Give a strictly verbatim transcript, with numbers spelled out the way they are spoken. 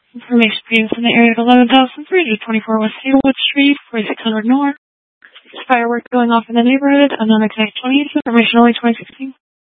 Information being from the area of eleven thousand three hundred twenty-four West Haywood Street, forty-six hundred North. Fireworks going off in the neighborhood, unknown exact twenty-eight, information only twenty sixteen.